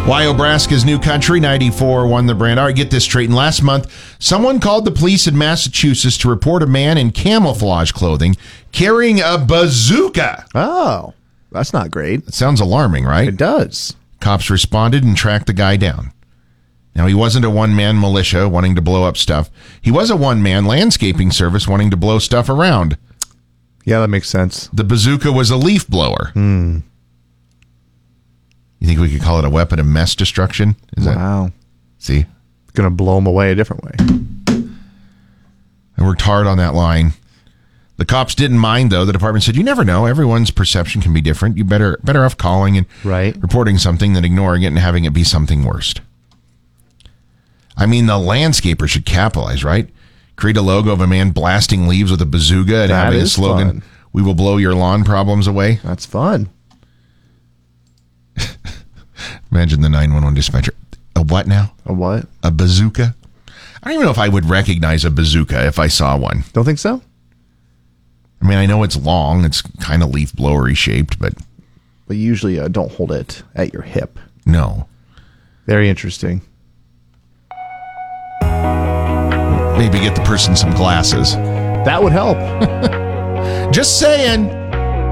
Wyobraska's New Country, 94 won the brand. All right, get this straight. And last month, someone called the police in Massachusetts to report a man in camouflage clothing carrying a bazooka. Oh, that's not great. It sounds alarming, right? It does. Cops responded and tracked the guy down. Now, he wasn't a one-man militia wanting to blow up stuff. He was a one-man landscaping service wanting to blow stuff around. Yeah, that makes sense. The bazooka was a leaf blower. You think we could call it a weapon of mass destruction? Wow. See? Going to blow them away a different way. I worked hard on that line. The cops didn't mind, though. The department said, you never know. Everyone's perception can be different. You better off calling and reporting something than ignoring it and having it be something worse. I mean, the landscaper should capitalize, right? Create a logo of a man blasting leaves with a bazooka and having a slogan, fun. We will blow your lawn problems away. That's fun. Imagine the 911 dispatcher. A what now? A what? A bazooka? I don't even know if I would recognize a bazooka if I saw one. Don't think so? I mean, I know it's long. It's kind of leaf blowery shaped, but... But usually don't hold it at your hip. No. Very interesting. Maybe get the person some glasses. That would help. Just saying.